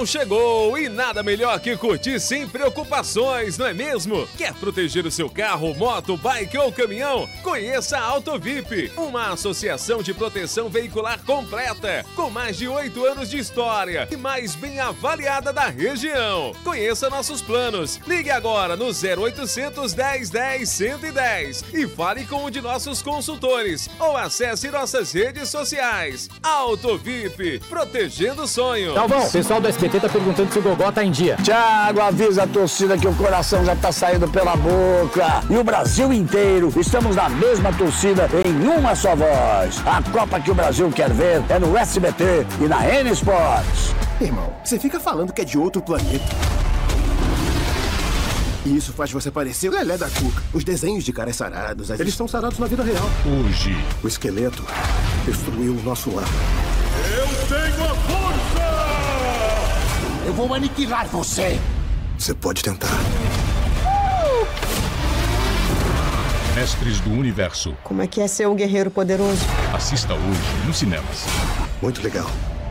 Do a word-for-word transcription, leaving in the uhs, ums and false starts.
verão chegou e nada melhor que curtir sem preocupações, não é mesmo? Quer proteger o seu carro, moto, bike ou caminhão? Conheça a AutoVip, uma associação de proteção veicular completa, com mais de oito anos de história e mais bem avaliada da região. Conheça nossos planos. Ligue agora no zero oitocentos, dez, dez, cento e dez e fale com um de nossos consultores ou acesse nossas redes sociais. AutoVip, protegendo o sonho. Galvão, o pessoal do S B T tá perguntando se o Gogó tá em dia. Thiago, avisa a torcida que o coração já tá saindo pela boca. E o Brasil inteiro, estamos na mesma torcida, em uma só voz. A Copa que o Brasil quer ver é no S B T e na N Sports. Irmão, você fica falando que é de outro planeta. E isso faz você parecer o Lelé da Cuca. Os desenhos de caras sarados, eles estão sarados na vida real. Hoje, o esqueleto destruiu o nosso lar. Eu tenho a força! Eu vou aniquilar você. Você pode tentar. Uh! Mestres do Universo. Como é que é ser um guerreiro poderoso? Assista hoje nos cinemas. Muito legal.